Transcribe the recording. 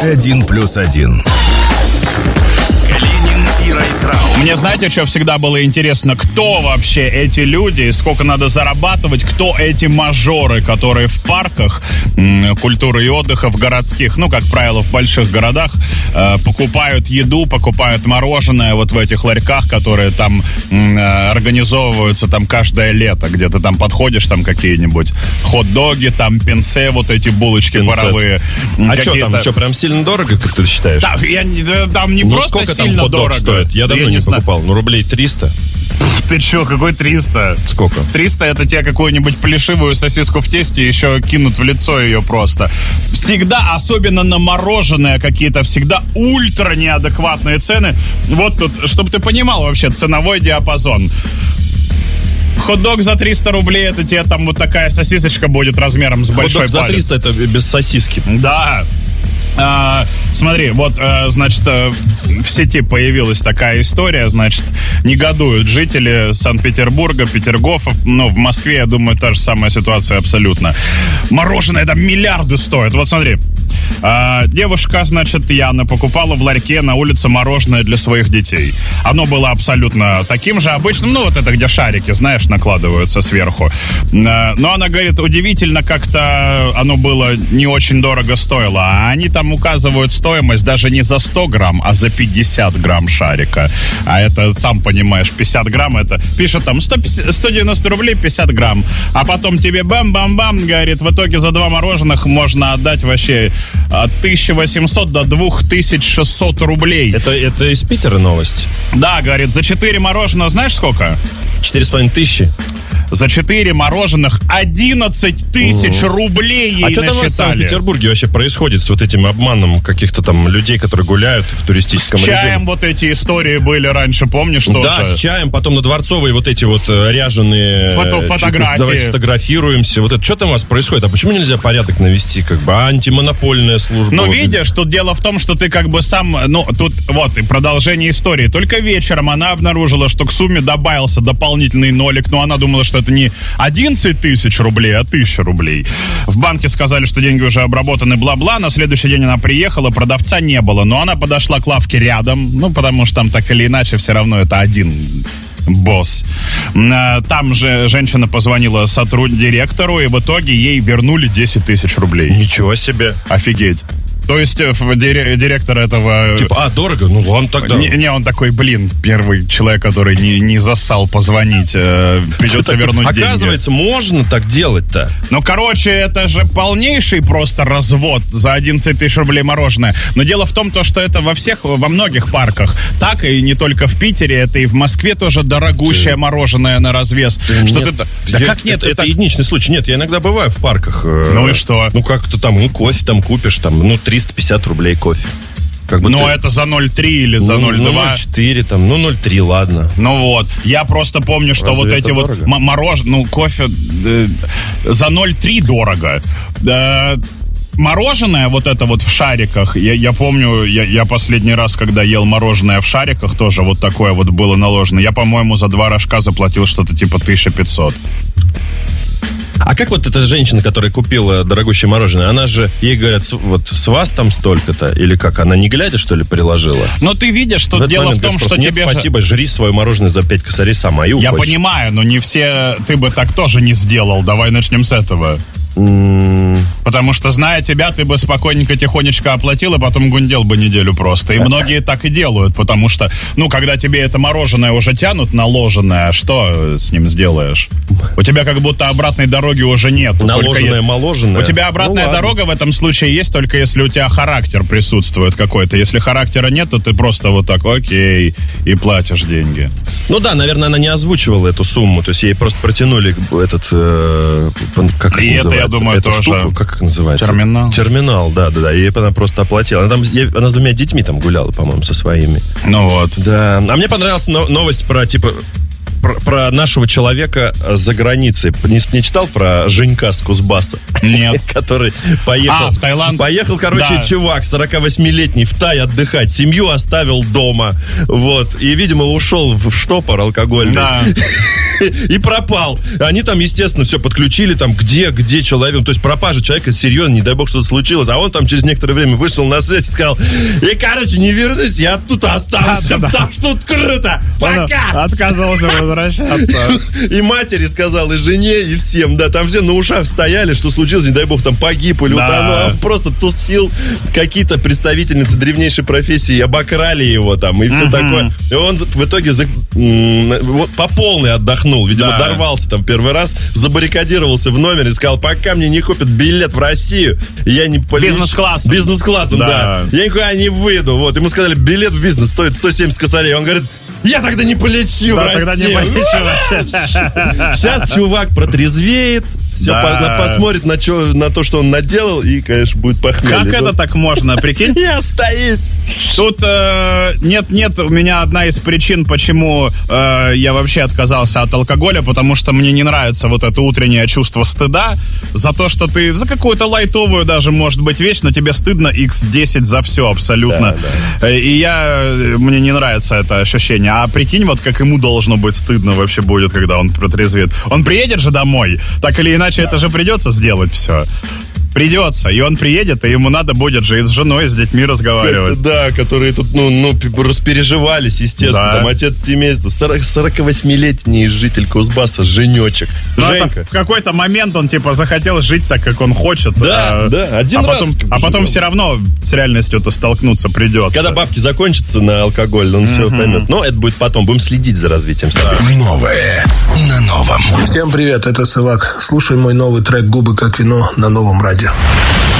1+1. Мне, знаете, что всегда было интересно? Кто вообще эти люди, сколько надо зарабатывать, кто эти мажоры, которые в парках культуры и отдыха, в городских, ну, как правило, в больших городах, покупают еду, покупают мороженое вот в этих ларьках, которые там организовываются там каждое лето, где ты там подходишь, там какие-нибудь хот-доги, там пенсе, вот эти булочки паровые. А что там, прям сильно дорого, как ты считаешь? Да, там не просто сколько сильно там хот-дог дорого. стоит? Я давно не покупал. Ну, рублей 300. Ты чё, какой 300? Сколько? 300 это тебе какую-нибудь плешивую сосиску в тесте еще кинут в лицо ее просто. Всегда, особенно на мороженое какие-то, всегда ультра неадекватные цены. Вот тут, чтобы ты понимал вообще ценовой диапазон. Хот-дог за 300 рублей, это тебе там вот такая сосисочка будет размером с большой палец. Хот-дог за 300 это без сосиски. Да. Смотри, вот, значит, в сети появилась такая история, значит, негодуют жители Санкт-Петербурга, Петергофов, но в Москве, я думаю, та же самая ситуация абсолютно. Мороженое там миллиарды стоит. Вот смотри, девушка, значит, Яна покупала в ларьке на улице мороженое для своих детей. Оно было абсолютно таким же обычным, ну, вот это где шарики, знаешь, накладываются сверху. Но она говорит, удивительно, как-то оно было не очень дорого стоило, а они там указывают стоимость даже не за 100 грамм, а за 50 грамм шарика. А это, сам понимаешь, 50 грамм, это пишет там 190 рублей 50 грамм. А потом тебе бам-бам-бам, говорит, в итоге за 2 мороженых можно отдать вообще от 1800 до 2600 рублей. Это из Питера новость? Да, говорит, за 4 мороженого знаешь сколько? 4500. За 4 мороженых 11 тысяч рублей ей насчитали. А что там в Санкт-Петербурге вообще происходит с вот этим обманом каких-то там людей, которые гуляют в туристическом режиме? С чаем вот эти истории были раньше, помнишь, что-то? Да, с чаем, потом на Дворцовой вот эти вот ряженые... Фотографии. Давайте сфотографируемся. Вот это что там у вас происходит? А почему нельзя порядок навести? Как бы антимонопольная служба. Ну, видишь, тут дело в том, что ты как бы сам... Ну, тут вот и продолжение истории. Только вечером она обнаружила, что к сумме добавился дополнительный нолик, но она думала, что это не 11 тысяч рублей, а 1000 рублей. В банке сказали, что деньги уже обработаны, бла-бла. На следующий день она приехала, продавца не было, но она подошла к лавке рядом, ну, потому что там так или иначе все равно это один босс. Там же женщина позвонила директору, и в итоге ей вернули 10 тысяч рублей. Ничего себе. Офигеть. То есть директор этого... Типа, дорого? Ну ладно тогда. Не, он такой, первый человек, который не зассал позвонить, придется вернуть деньги. Оказывается, можно так делать-то. Ну, короче, это же полнейший просто развод за 11 тысяч рублей мороженое. Но дело в том, что это во многих парках. Так, и не только в Питере, это и в Москве тоже дорогущее мороженое на развес. Как нет? Это единичный случай. Нет, я иногда бываю в парках. Ну и что? Ну, как-то там, кофе там купишь, там, 350 рублей кофе. Это за 0,3 или за 0,2? 0,4 там, 0,3, ладно. Ну вот, я просто помню, что вот эти вот мороженое, кофе за 0,3 дорого. Мороженое вот это вот в шариках, я помню, я последний раз, когда ел мороженое в шариках, тоже вот такое вот было наложено, я, по-моему, за 2 рожка заплатил что-то типа 1500. А как вот эта женщина, которая купила дорогущее мороженое, она же, ей говорят, вот с вас там столько-то, или как, она не глядя, что ли, приложила? Но ты видишь, что дело в том, что тебе... спасибо, жри свое мороженое за 5 косарей сама и уходишь. Я понимаю, но не все, ты бы так тоже не сделал, давай начнем с этого. Потому что, зная тебя, ты бы спокойненько, тихонечко оплатил, и потом гундел бы неделю просто. И многие так и делают, потому что, когда тебе это мороженое уже тянут наложенное, что с ним сделаешь? У тебя как будто обратной дороги уже нет. Наложенное, моложенное. У тебя обратная дорога в этом случае есть, только если у тебя характер присутствует какой-то. Если характера нет, то ты просто вот так, окей, и платишь деньги. Ну да, наверное, она не озвучивала эту сумму, то есть ей просто протянули этот, как и это, я думаю, эту тоже. Штуку, как называется? Терминал, да. И она просто оплатила. Она с 2 детьми там гуляла, по-моему, со своими. Ну вот. Да. А мне понравилась новость про, про нашего человека за границей. Не читал про Женька с Кузбасса? Нет. Который поехал... в Таиланд? Поехал, короче, Да. чувак, 48-летний, в Тай отдыхать. Семью оставил дома. Вот. И, видимо, ушел в штопор алкогольный. Да. И пропал. Они там, естественно, все подключили, там, где человек. То есть пропажа человека, серьезно, не дай бог, что-то случилось. А он там через некоторое время вышел на связь и сказал: и, короче, не вернусь, я тут остался. Да. Там что тут круто. Пока! Отказывался возвращаться. И матери сказал, и жене, и всем. Да, там все на ушах стояли, что случилось, не дай бог, там погиб или Да. утонул. А он просто тусил. Какие-то представительницы древнейшей профессии обокрали его там, и все такое. И он в итоге вот по полной отдохнул. Видимо, Да. дорвался там первый раз, забаррикадировался в номере и сказал: пока мне не купят билет в Россию, я не полечу. Бизнес-классом. Бизнес-классом, да. Я никуда не выйду. Вот. Ему сказали, билет в бизнес стоит 170 косарей. Он говорит: я тогда не полечу в Да, тогда не Россию. полечу вообще. Сейчас чувак протрезвеет, все Да. посмотрит на то, что он наделал, и, конечно, будет похмелье. Как это так можно, прикинь? Я остаюсь. Тут нет, у меня одна из причин, почему я вообще отказался от алкоголя, потому что мне не нравится вот это утреннее чувство стыда за то, что ты за какую-то лайтовую даже, может быть, вещь, но тебе стыдно x10 за все абсолютно. И мне не нравится это ощущение. А прикинь, вот как ему должно быть стыдно вообще будет, когда он протрезвеет. Он приедет же домой, так или иначе это же придется сделать все. Придется, и он приедет, и ему надо будет же и с женой, и с детьми разговаривать. Как-то, да, которые тут, распереживались, естественно. Да. Там отец семейства, 48-летний житель Кузбасса, Женечек. Но Женька. в какой-то момент он, захотел жить так, как он хочет. Да, один раз. А потом все равно с реальностью-то столкнуться придется. Когда бабки закончатся на алкоголь, он все поймет. Но это будет потом. Будем следить за развитием событий. Новое на новом. Всем привет, это Сывак. Слушай мой новый трек «Губы как вино» на новом радио.